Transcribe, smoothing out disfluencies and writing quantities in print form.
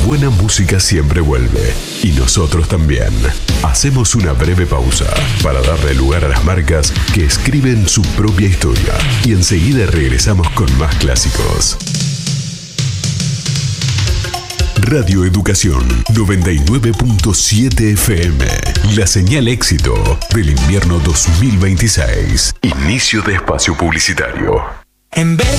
buena música siempre vuelve, y nosotros también. Hacemos una breve pausa para darle lugar a las marcas que escriben su propia historia, y enseguida regresamos con más clásicos. Radio Educación 99.7 FM, la señal éxito del invierno 2026. Inicio de espacio publicitario.